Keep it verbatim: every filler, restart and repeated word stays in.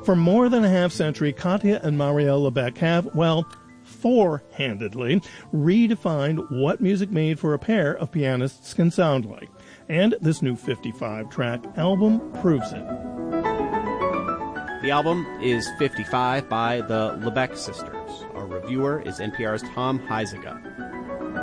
For more than a half century, Katya and Marielle Lebec have, well, four-handedly redefined what music made for a pair of pianists can sound like. And this new fifty-five track album proves it. The album is fifty-five by the Lebec sisters. Our reviewer is N P R's Tom Heisiga.